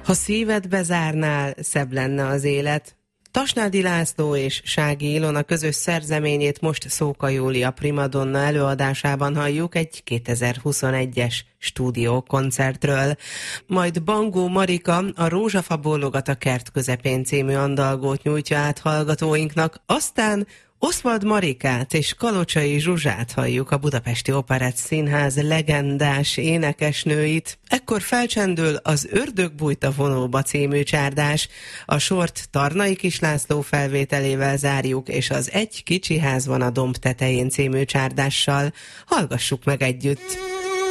Ha szíved bezárnál, szebb lenne az élet. Tasnádi László és Sági Ilona közös szerzeményét most Szóka Júlia primadonna előadásában halljuk egy 2021-es stúdiókoncertről. Majd Bangó Marika a Rózsafa bólogat a kert közepén című andalgót nyújtja át hallgatóinknak, aztán Oswald Marikát és Kalocsai Zsuzsát halljuk, a Budapesti Operett Színház legendás énekesnőit. Ekkor felcsendül az Ördög bújta vonóba című csárdás. A sort Tarnai Kislászló felvételével zárjuk, és az Egy kicsi ház van a domb tetején című csárdással. Hallgassuk meg együtt!